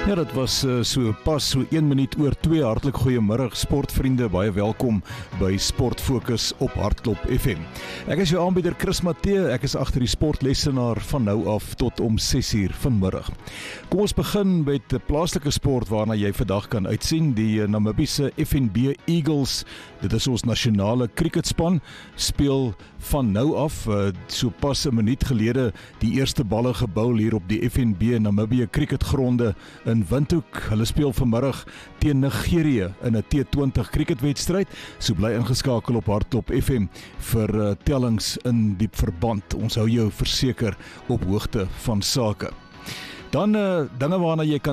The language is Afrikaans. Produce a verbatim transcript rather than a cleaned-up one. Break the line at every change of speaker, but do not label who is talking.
Ja, dit was uh, so pas so een minuut oor twee. Hartlik goeiemiddag sportvriende, baie welkom by Sport Fokus op Hartklop F M. Ek is jou aanbieder Chris Matthee, ek is agter die sportlesenaar van nou af tot om ses uur vanmiddag. Kom ons begin met 'n plaaslike sport waarna jy vandag kan uitsien, die Namibiese F N B Eagles. Dit is ons nasionale cricketspan, speel van nou af, uh, so pas 'n minuut gelede die eerste balle gebou hier op die F N B Namibië cricketgronde in Windhoek. Hulle speel vanmiddag teen Nigerië in 'n T twintig cricketwedstryd. So bly ingeskakel op Hartklop F M vir uh, tellings in die verband. Ons hou jou verseker op hoogte van sake. Dan uh, dinge waarna jy kan